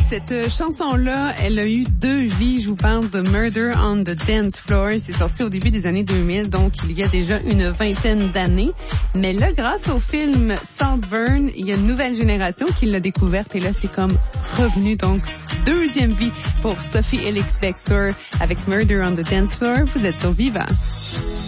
cette chanson-là, elle a eu 2 vies. Je vous parle de Murder on the Dance Floor. C'est sorti au début des années 2000, donc il y a déjà une 20aine d'années. Mais là, grâce au film Saltburn, il y a une nouvelle génération qui l'a découverte et là, c'est comme revenu. Donc, 2e vie pour Sophie Ellis-Bextor avec Murder on the Dance Floor. Vous êtes sur Viva.